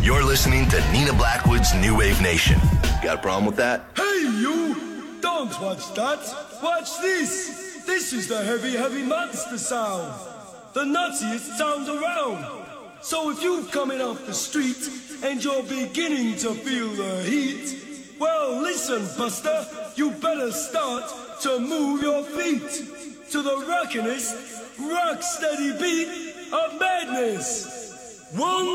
You're listening to Nina Blackwood's New Wave Nation. Got a problem with that? Hey, you! Don't watch that. Watch this. This is the heavy, heavy monster sound. The nuttiest sound around. So if you're coming off the street and you're beginning to feel the heat, well, listen, Buster, you better start to move your feet to the rockinest, rock-steady beat of madness. One